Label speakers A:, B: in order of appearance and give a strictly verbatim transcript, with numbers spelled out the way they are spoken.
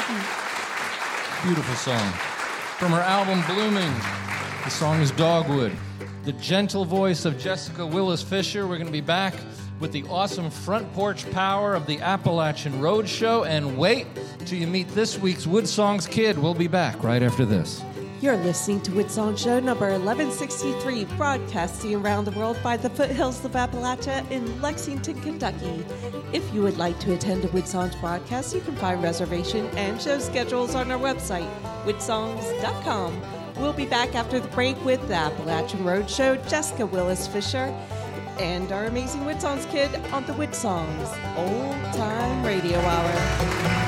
A: Beautiful song. From her album Blooming, the song is Dogwood. The gentle voice of Jessica Willis Fisher. We're going to be back with the awesome front porch power of the Appalachian Road Show. And wait till you meet this week's Wood Songs kid. We'll be back right after this.
B: You're listening to Wood Song Show number eleven sixty-three, broadcasting around the world by the foothills of Appalachia in Lexington, Kentucky. If you would like to attend a Wood Songs broadcast, you can find reservation and show schedules on our website, wood songs dot com. We'll be back after the break with the Appalachian Road Show, Jessica Willis Fisher, and our amazing Wood Songs kid on the Wood Songs Old Time Radio Hour.